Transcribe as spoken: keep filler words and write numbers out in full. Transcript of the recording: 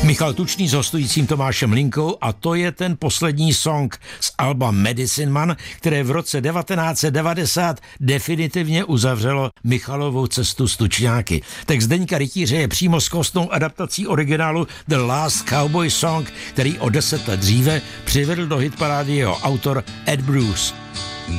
Michal Tučný s hostujícím Tomášem Linkou a to je ten poslední song z alba Medicine Man, které v roce devatenáct set devadesát definitivně uzavřelo Michalovou cestu s tučňáky. Text Zdeňka Rytíře je přímo skvostnou adaptací originálu The Last Cowboy Song, který o deset let dříve přivedl do hitparády jeho autor Ed Bruce.